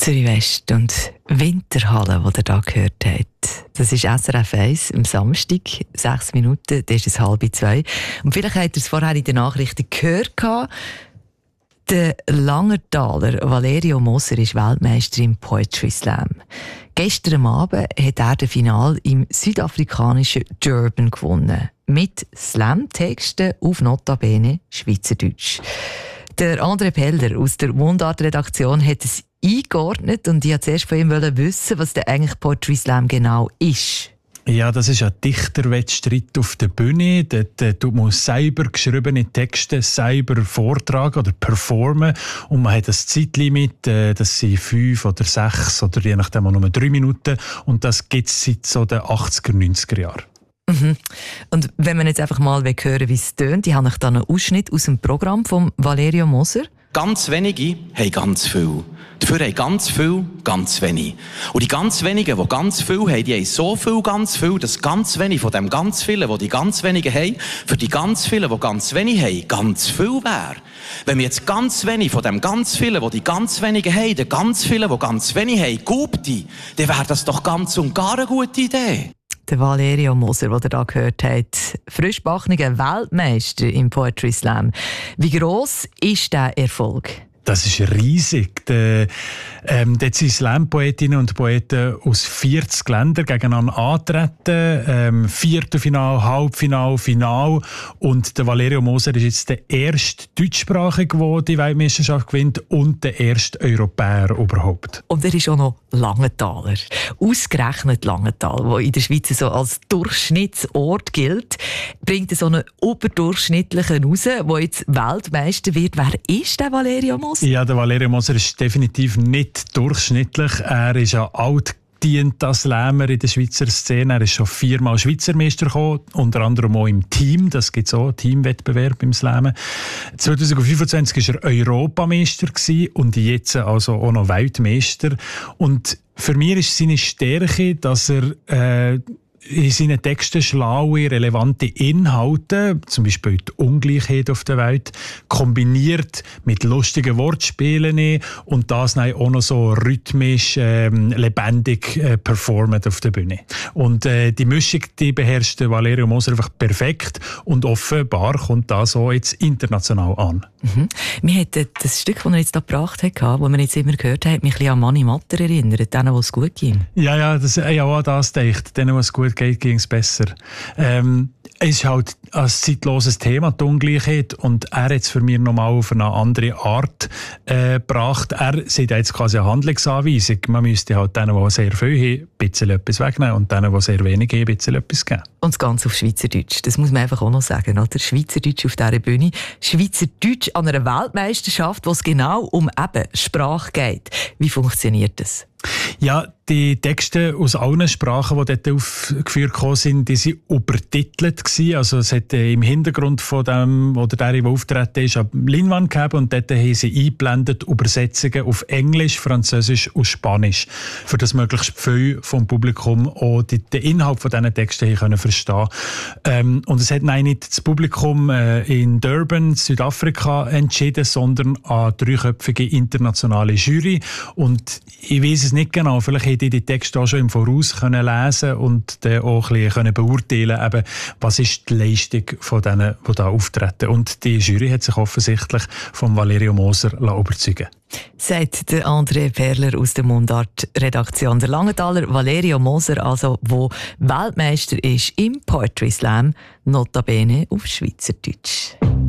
Zürich West und Winterhalle, die ihr hier gehört habt. Das ist SRF 1 am Samstag, 6 Minuten, das ist 1:30. Und vielleicht habt ihr es vorher in den Nachrichten gehört. Der Langertaler Valerio Moser ist Weltmeister im Poetry Slam. Gestern Abend hat er das Finale im südafrikanischen Durban gewonnen. Mit Slam-Texten auf notabene Schweizerdeutsch. Der André Peller aus der Mundart-Redaktion hat es eingeordnet und ich wollte zuerst von ihm wissen, was der eigentlich Poetry Slam genau ist. Ja, das ist ein Dichterwettstreit auf der Bühne. Dort tut man selber geschriebene Texte selber vortragen oder performen. Und man hat ein Zeitlimit, das sind 5 oder 6 oder je nachdem auch nur 3 Minuten. Und das gibt es seit so den 80er, 90er Jahren. Mhm. Und wenn man jetzt einfach mal hören, wie es tönt, ich habe euch da einen Ausschnitt aus dem Programm von Valerio Moser. Ganz wenige haben ganz viel. Dafür haben ganz viel ganz wenig. Und die ganz wenigen, die ganz viel haben, die haben so viel ganz viel, dass ganz wenig von dem ganz vielen, die ganz wenigen haben, für die ganz vielen, die ganz wenig haben, ganz viel wäre. Wenn wir jetzt ganz wenig von dem ganz vielen, die ganz wenigen haben, den ganz vielen, die ganz wenig haben, gubte, dann wäre das doch ganz und gar eine gute Idee. Der Valerio Moser, den ihr hier gehört habt, frischbackener Weltmeister im Poetry Slam. Wie gross ist dieser Erfolg? Das ist riesig. Dort sind Slam-Poetinnen und Poeten aus 40 Ländern gegeneinander antreten. Viertelfinal, Halbfinal, Final. Und der Valerio Moser ist jetzt der erste Deutschsprachige, der die Weltmeisterschaft gewinnt und der erste Europäer überhaupt. Und er ist auch noch Langenthaler. Ausgerechnet Langenthal, der in der Schweiz so als Durchschnittsort gilt, bringt so einen überdurchschnittlichen raus, der jetzt Weltmeister wird. Wer ist der Valerio Moser? Ja, der Valerio Moser ist definitiv nicht durchschnittlich. Er ist ein altgedienter Slammer in der Schweizer Szene. Er ist schon 4-mal Schweizer Meister gekommen, unter anderem auch im Team. Das gibt es auch, Teamwettbewerb im Slammen. 2025 war er Europameister und jetzt also auch noch Weltmeister. Und für mich ist seine Stärke, dass er in seinen Texten schlaue, relevante Inhalte, zum Beispiel die Ungleichheit auf der Welt, kombiniert mit lustigen Wortspielen und das auch noch so rhythmisch, lebendig performt auf der Bühne. Und die Mischung, die beherrscht Valerio Moser einfach perfekt und offenbar kommt das auch jetzt international an. Mhm. Mir hat das Stück, das er jetzt hier gebracht hat, das wir jetzt immer gehört haben, mich ein bisschen an Mani Matter erinnert, denen, wo es gut ging. Ja, das habe ich auch an das gedacht, denen, wo es gut geht, ging es besser. Es ist halt ein zeitloses Thema, die Ungleichheit, und er hat es für mich nochmal auf eine andere Art gebracht. Er sieht jetzt quasi eine Handlungsanweisung. Man müsste halt denen, die sehr viel haben, ein bisschen etwas wegnehmen und denen, die sehr wenig haben, ein bisschen etwas geben. Und das Ganze auf Schweizerdeutsch, das muss man einfach auch noch sagen, oder? Schweizerdeutsch auf dieser Bühne, Schweizerdeutsch an einer Weltmeisterschaft, wo es genau um eben Sprache geht. Wie funktioniert das? Ja, die Texte aus allen Sprachen, die dort aufgeführt sind, die waren übertitelt gewesen. Also es hat im Hintergrund von dem, oder der auftreten ist, eine Leinwand gegeben und dort haben sie eingeblendet Übersetzungen auf Englisch, Französisch und Spanisch, für das möglichst viel vom Publikum auch den Inhalt von diesen Texten können verstehen. Und es hat nicht das Publikum in Durban, Südafrika, entschieden, sondern eine 3-köpfige internationale Jury. Und ich weiss es nicht genau, vielleicht hätte ich die Texte auch schon im Voraus können lesen und dann auch ein bisschen beurteilen können, was ist die Leistung von denen, die da auftreten. Und die Jury hat sich offensichtlich von Valerio Moser überzeugen lassen. Sagt der André Perler aus der Mundart-Redaktion. Der Langenthaler Valerio Moser, also, der Weltmeister ist im Poetry Slam, notabene auf Schweizerdeutsch.